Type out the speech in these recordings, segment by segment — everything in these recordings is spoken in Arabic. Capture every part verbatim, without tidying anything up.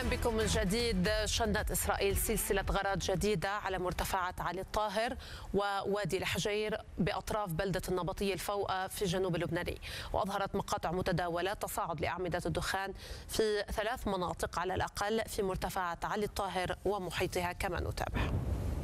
أهلا بكم من جديد. شنت إسرائيل سلسلة غارات جديدة على مرتفعات علي الطاهر ووادي الحجير بأطراف بلدة النبطية الفوقة في الجنوب اللبناني، وأظهرت مقاطع متداولة تصاعد لأعمدة الدخان في ثلاث مناطق على الأقل في مرتفعات علي الطاهر ومحيطها كما نتابع.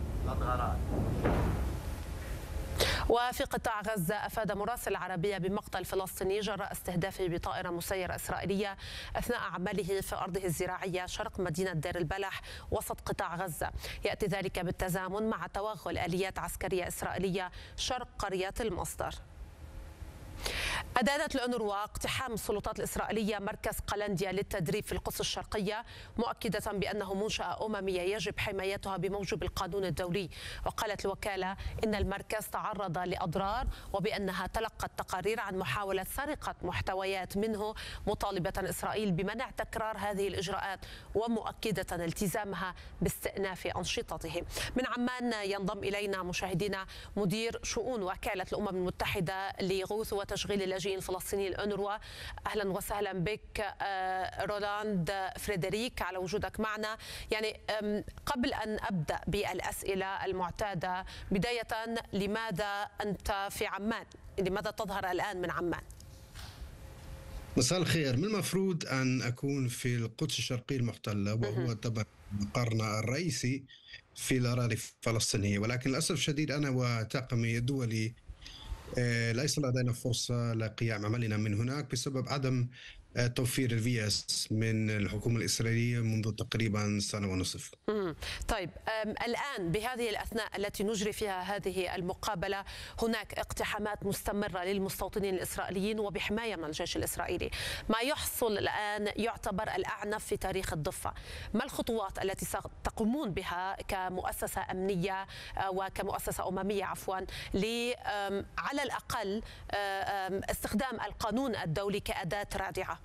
وفي قطاع غزة أفاد مراسل عربية بمقتل فلسطيني جراء استهدافه بطائرة مسيرة إسرائيلية أثناء عمله في أرضه الزراعية شرق مدينة دير البلح وسط قطاع غزة. يأتي ذلك بالتزامن مع توغل آليات عسكرية إسرائيلية شرق قرية المصدر. أدانت الأونروا اقتحام السلطات الإسرائيلية مركز قلنديا للتدريب في القدس الشرقية، مؤكدة بأنه منشأة أممية يجب حمايتها بموجب القانون الدولي. وقالت الوكالة إن المركز تعرض لأضرار وبأنها تلقت تقارير عن محاولة سرقة محتويات منه، مطالبة إسرائيل بمنع تكرار هذه الإجراءات ومؤكدة التزامها باستئناف أنشطته. من عمان ينضم إلينا مشاهدينا مدير شؤون وكالة الأمم المتحدة لغوث وتشغيل اللاجئين الفلسطينيين الأونروا. أهلا وسهلا بك رولاند فريدريك على وجودك معنا. يعني قبل أن أبدأ بالأسئلة المعتادة، بداية لماذا أنت في عمان؟ لماذا تظهر الآن من عمان؟ مساء الخير. من المفروض أن أكون في القدس الشرقية المحتلة، وهو طبعا مقرنا الرئيسي في الأراضي الفلسطينية، ولكن للأسف الشديد أنا وطاقمي الدولي ليس لدينا فرصة لقيام عملنا من هناك بسبب عدم توفير الفيز من الحكومة الإسرائيلية منذ تقريبا سنة ونصف. طيب الآن بهذه الأثناء التي نجري فيها هذه المقابلة هناك اقتحامات مستمرة للمستوطنين الإسرائيليين وبحماية من الجيش الإسرائيلي. ما يحصل الآن يعتبر الأعنف في تاريخ الضفة. ما الخطوات التي ستقومون بها كمؤسسة أمنية وكمؤسسة أممية عفوا على الأقل استخدام القانون الدولي كأداة رادعة؟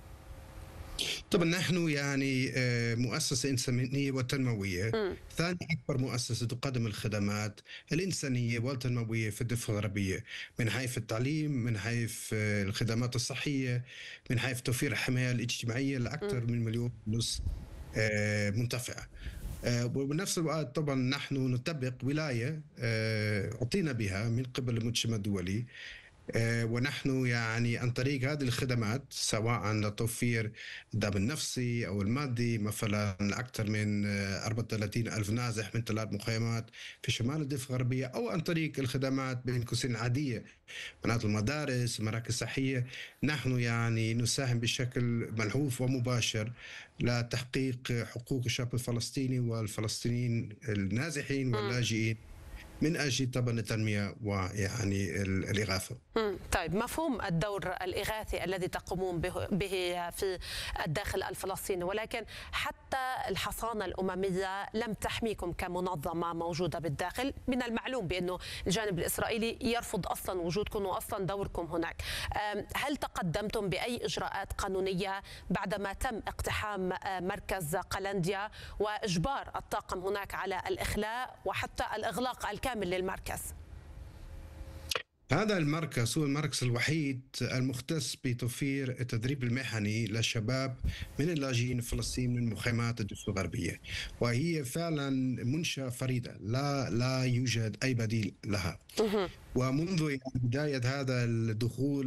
طبعا نحن يعني مؤسسة إنسانية وتنموية، م. ثاني أكبر مؤسسة تقدم الخدمات الإنسانية والتنموية في الضفة الغربية، من حيث التعليم، من حيث الخدمات الصحية، من حيث توفير الحماية الاجتماعية لأكثر من مليون ونص منتفع. وبنفس الوقت طبعا نحن نطبق ولاية أعطينا بها من قبل المجتمع الدولي، ونحن يعني عن طريق هذه الخدمات سواء لتوفير الدعم النفسي أو المادي، مثلا أكثر من أربعة وثلاثين ألف نازح من ثلاث مخيمات في شمال الضفة الغربية، أو عن طريق الخدمات بين قوسين عادية، مناطق المدارس، مراكز صحية. نحن يعني نساهم بشكل ملحوظ ومباشر لتحقيق حقوق الشعب الفلسطيني والفلسطينيين النازحين واللاجئين من أجل طبعا التنمية ويعني الإغاثة. طيب مفهوم الدور الإغاثي الذي تقومون به في الداخل الفلسطيني، ولكن حتى الحصانة الأممية لم تحميكم كمنظمة موجودة بالداخل. من المعلوم بأنه الجانب الإسرائيلي يرفض أصلا وجودكم وأصلا دوركم هناك. هل تقدمتم بأي إجراءات قانونية بعدما تم اقتحام مركز قلنديا وإجبار الطاقم هناك على الإخلاء وحتى الإغلاق الكامل للمركز؟ هذا المركز هو المركز الوحيد المختص بتوفير التدريب المهني للشباب من اللاجئين الفلسطينيين من مخيمات الضفة الغربية، وهي فعلا منشأة فريدة، لا لا يوجد أي بديل لها. ومنذ يعني بداية هذا الدخول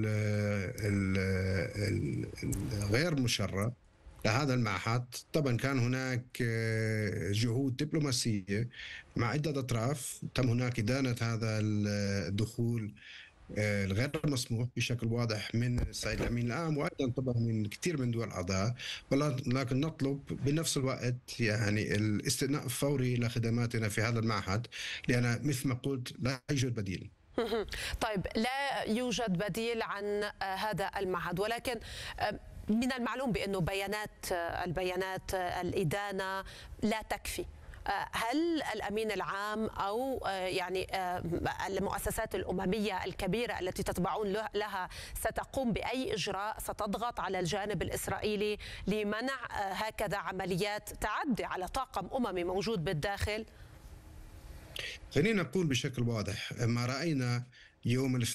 الغير مشرع لهذا المعهد، طبعا كان هناك جهود دبلوماسية مع عدة أطراف. تم هناك إدانة هذا الدخول الغير مسموح بشكل واضح من السيد الأمين العام، وأيضا طبعا من كثير من دول الأعضاء، ولكن نطلب بنفس الوقت يعني الاستئناف الفوري لخدماتنا في هذا المعهد، لأن مثل ما قلت لا يوجد بديل. طيب لا يوجد بديل عن هذا المعهد، ولكن من المعلوم بأنه بيانات البيانات الإدانة لا تكفي. هل الأمين العام أو يعني المؤسسات الأممية الكبيرة التي تتبعون لها ستقوم بأي إجراء ستضغط على الجانب الإسرائيلي لمنع هكذا عمليات تعدي على طاقم أممي موجود بالداخل؟ خلينا نقول بشكل واضح ما رأينا يوم